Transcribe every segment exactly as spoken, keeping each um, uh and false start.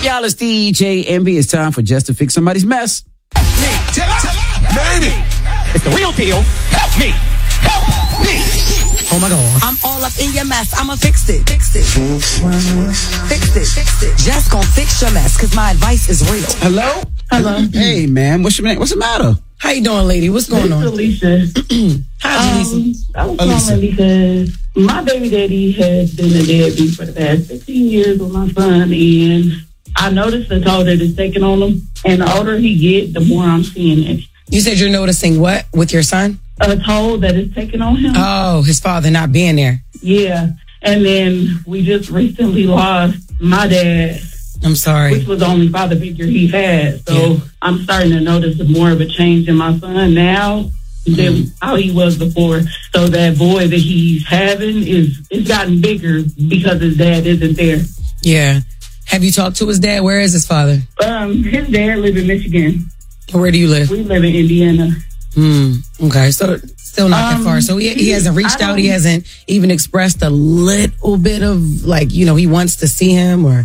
up, y'all? It's D J Envy. It's time for Just to Fix Somebody's Mess. Me, tell baby, it's the real deal. Help me, help me. Oh my God. I'm all up in your mess. I'ma fix it. Fix it. Fix it. Fix it. Just gonna fix your mess, cause my advice is real. Hello? Hello. Hey, man. What's your name? What's the matter? How you doing, lady? What's going This on? Alicia. Hi, Um, Jaleesa. I was Alicia. calling because my baby daddy has been a deadbeat for the past fifteen years with my son, and I noticed the toll that it's taking on him. And the older he get, the more I'm seeing it. You said you're noticing what with your son? A toll that it's taking on him. Oh, his father not being there. Yeah. And then we just recently lost my dad, I'm sorry. which was the only father figure he had. So Yeah. I'm starting to notice more of a change in my son now than Mm. how he was before. So that void that he's having is it's gotten bigger because his dad isn't there. Yeah. Have you talked to his dad? Where is his father? Um, his dad live in Michigan. Where do you live? We live in Indiana. Hmm. Okay. So still not Um, that far. So he, he hasn't reached I out. He don't- hasn't even expressed a little bit of like, you know, he wants to see him or.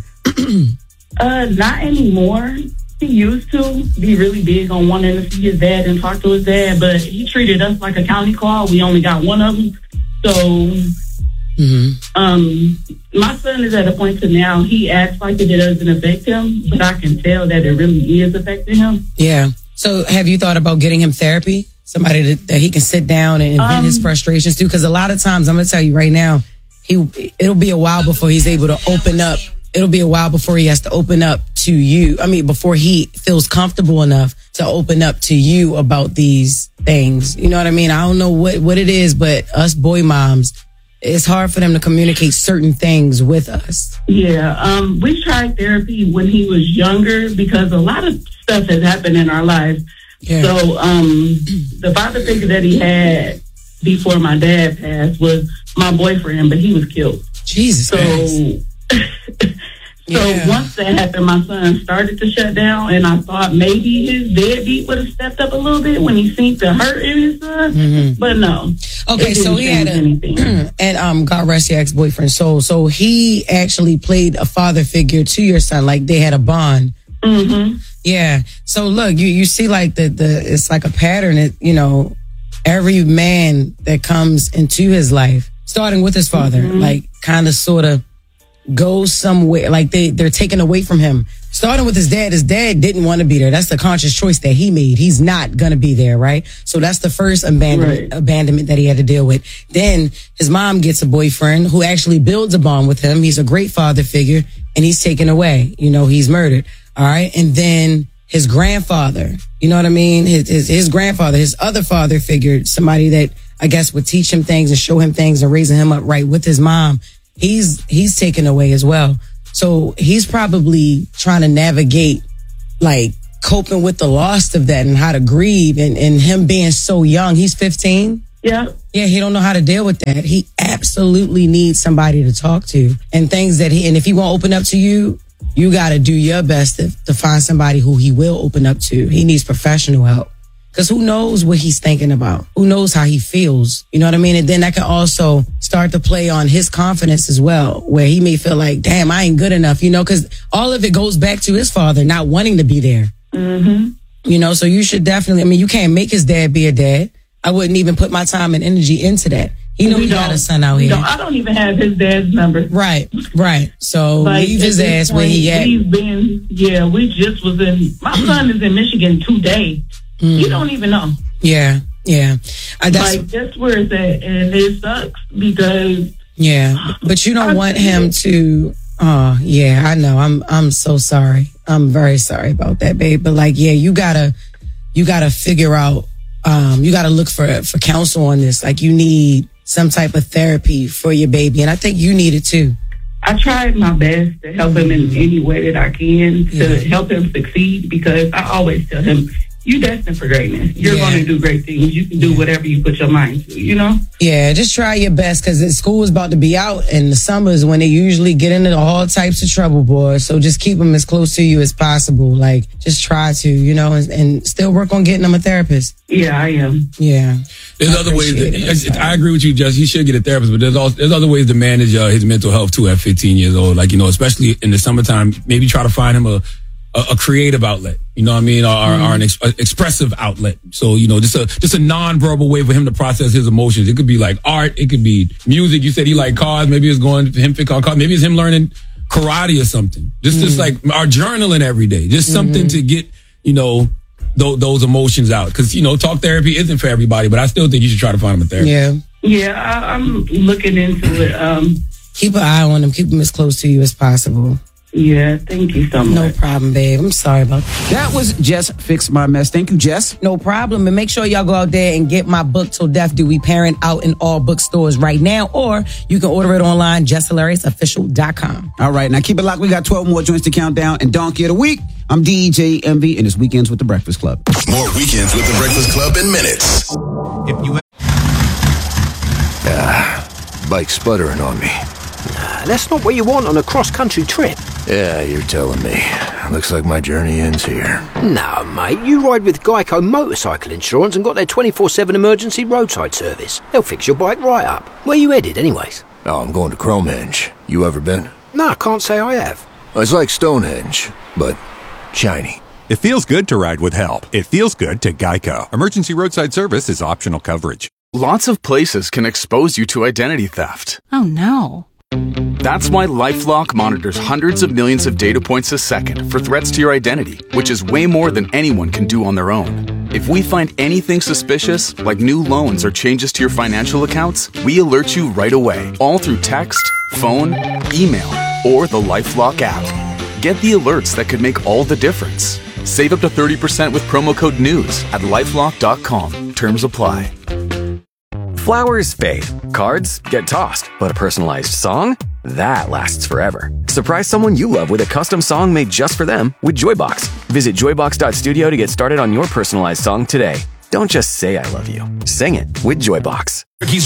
Uh, not anymore. He used to be really big on wanting to see his dad and talk to his dad, but he treated us like a county call. We only got one of them. So, hmm um, my son is at a point to now he acts like it doesn't affect him, but I can tell that it really is affecting him. Yeah. So have you thought about getting him therapy? Somebody that, that he can sit down and vent Um, his frustrations to? Because a lot of times, I'm going to tell you right now, he it'll be a while before he's able to open up. It'll be a while before he has to open up to you. I mean, before he feels comfortable enough to open up to you about these things. You know what I mean? I don't know what, what it is, but us boy moms, it's hard for them to communicate certain things with us. Yeah, um, we tried therapy when he was younger because a lot of stuff has happened in our lives. Yeah. So um, the father figure that he had before my dad passed was my boyfriend, but he was killed. Jesus So, Christ. so Yeah. once that happened, my son started to shut down, and I thought maybe his deadbeat would have stepped up a little bit when he seen the hurt in his son. Mm-hmm. But no. Okay, it so didn't he had change a, anything. and um, God rest your ex-boyfriend. So, so he actually played a father figure to your son, like they had a bond. Mm-hmm. Yeah. So look, you you see, like the the it's like a pattern. It you know, every man that comes into his life, starting with his father, Mm-hmm. like kind of sort of goes somewhere. Like they they're taken away from him. Starting with his dad, his dad didn't want to be there. That's the conscious choice that he made. He's not going to be there, right? So that's the first abandonment, Right. abandonment that he had to deal with. Then his mom gets a boyfriend who actually builds a bond with him. He's a great father figure, and he's taken away. You know, he's murdered. All right. And then his grandfather, you know what I mean? His, his, his grandfather, his other father figure, somebody that I guess would teach him things and show him things and raising him up right with his mom. He's, he's taken away as well. So he's probably trying to navigate, like coping with the loss of that and how to grieve, and, and him being so young. He's fifteen. Yeah. Yeah, he don't know how to deal with that. He absolutely needs somebody to talk to, and things that he, and if he won't open up to you, you got to do your best to, to find somebody who he will open up to. He needs professional help. Because who knows what he's thinking about? Who knows how he feels? You know what I mean? And then that can also start to play on his confidence as well, where he may feel like, damn, I ain't good enough, you know, because all of it goes back to his father not wanting to be there. Mm-hmm. You know, so you should definitely, I mean, you can't make his dad be a dad. I wouldn't even put my time and energy into that. He know We he got don't- a son out we here. don't- I don't even have his dad's number. Right, right. So Like, leave at his this ass where he point, at. We've been, yeah, we just was in, my son is in Michigan today. Mm. You don't even know. Yeah, yeah. I, that's, Like, that's where it's at. And it sucks because, yeah, but you don't I want see him it. to. Oh, yeah, I know. I'm, I'm so sorry. I'm very sorry about that, babe. But like, yeah, you gotta, you gotta figure out. Um, you gotta look for for counsel on this. Like, you need some type of therapy for your baby, and I think you need it too. I tried my best to help him in any way that I can to Yeah. help him succeed because I always tell him, you destined for greatness. You're Yeah. going to do great things. You can do whatever you put your mind to, you know? Yeah, just try your best because school is about to be out, and the summer is when they usually get into all types of trouble, boy. So just keep them as close to you as possible. Like, just try to, you know, and, and still work on getting them a therapist. Yeah, I am. Yeah. There's I other ways. appreciate That, it. I agree with you, Jess. He should get a therapist, but there's also, there's other ways to manage uh, his mental health too at fifteen years old. Like, you know, especially in the summertime, maybe try to find him a a, a creative outlet. You know what I mean, or, mm. or an ex- expressive outlet. So, you know, just a just a non-verbal way for him to process his emotions. It could be like art. It could be music. You said he liked cars. Maybe it's going to him pick on cars. Maybe it's him learning karate or something. Just mm. just like our journaling every day. Just something mm-hmm. to get, you know, th- those emotions out. Because, you know, talk therapy isn't for everybody, but I still think you should try to find him a therapist. Yeah. Yeah, I, I'm looking into it. Um, Keep an eye on him. Keep him as close to you as possible. Yeah, thank you so much. No problem, babe. I'm sorry about that. That was Jess Fix My Mess. Thank you, Jess. No problem. And make sure y'all go out there and get my book, Till Death Do We Parent, out in all bookstores right now. Or you can order it online, jess hilarious official dot com. All right, now keep it locked. We got twelve more joints to count down and Donkey of the Week. I'm D J Envy, and it's Weekends with the Breakfast Club. More Weekends with the Breakfast Club in minutes. If you Ah, bike sputtering on me. Nah, that's not what you want on a cross-country trip. Yeah, you're telling me. Looks like my journey ends here. No, mate, you ride with Geico Motorcycle Insurance and got their twenty-four seven emergency roadside service. They'll fix your bike right up. Where you headed, anyways? Oh, I'm going to Cromehenge. You ever been? No, I can't say I have. It's like Stonehenge, but shiny. It feels good to ride with help. It feels good to Geico. Emergency roadside service is optional coverage. Lots of places can expose you to identity theft. Oh, no. That's why LifeLock monitors hundreds of millions of data points a second for threats to your identity, which is way more than anyone can do on their own. If we find anything suspicious, like new loans or changes to your financial accounts, we alert you right away, all through text, phone, email, or the LifeLock app. Get the alerts that could make all the difference. Save up to thirty percent with promo code NEWS at lifelock dot com. Terms apply. Flowers fade, cards get tossed, but a personalized song? That lasts forever. Surprise someone you love with a custom song made just for them with Joybox. Visit joybox dot studio to get started on your personalized song today. Don't just say I love you. Sing it with Joybox. He's